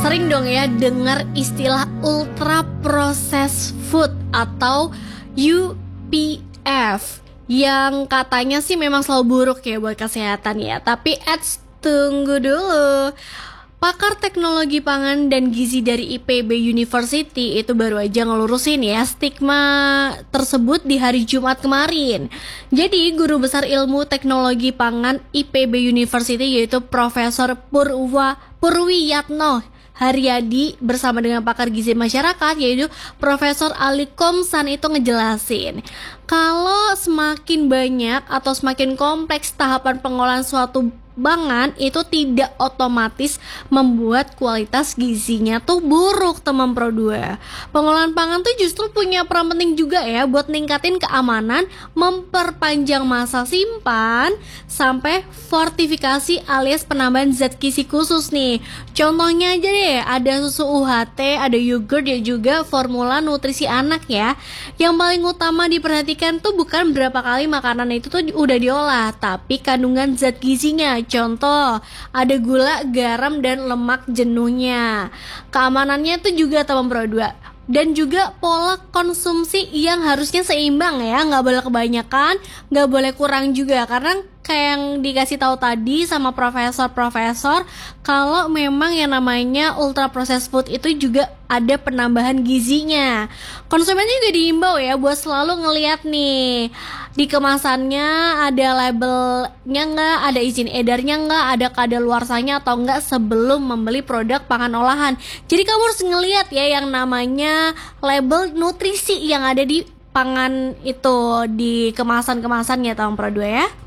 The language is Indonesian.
sering dong ya dengar istilah ultra processed food atau UPF yang katanya sih memang selalu buruk ya buat kesehatan ya. Tapi tunggu dulu. Pakar teknologi pangan dan gizi dari IPB University itu baru aja ngelurusin ya stigma tersebut di hari Jumat kemarin. Jadi guru besar ilmu teknologi pangan IPB University yaitu Profesor Purwiyatno Haryadi bersama dengan pakar gizi masyarakat yaitu Profesor Ali Komsan itu ngejelasin kalau semakin banyak atau semakin kompleks tahapan pengolahan suatu pangan itu tidak otomatis membuat kualitas gizinya tuh buruk, teman Pro 2. Pengolahan pangan tuh justru punya peran penting juga ya buat ningkatin keamanan, memperpanjang masa simpan, sampai fortifikasi alias penambahan zat gizi khusus nih. Contohnya aja deh, ada susu UHT, ada yogurt dan juga formula nutrisi anak ya. Yang paling utama diperhatikan tuh bukan berapa kali makanan itu tuh udah diolah, tapi kandungan zat gizinya. Contoh, ada gula, garam, dan lemak jenuhnya. Keamanannya itu juga teman Pro 2. Dan juga pola konsumsi yang harusnya seimbang ya, nggak boleh kebanyakan, nggak boleh kurang juga. Karena kayak yang dikasih tahu tadi sama profesor kalau memang yang namanya ultra processed food itu juga ada penambahan gizinya. Konsumen juga diimbau ya buat selalu ngeliat nih di kemasannya ada labelnya nggak, ada izin edarnya nggak, ada kadaluarsanya atau nggak sebelum membeli produk pangan olahan. Jadi kamu harus ngeliat ya yang namanya label nutrisi yang ada di pangan itu, di kemasan-kemasannya, tahun Pro 2 ya.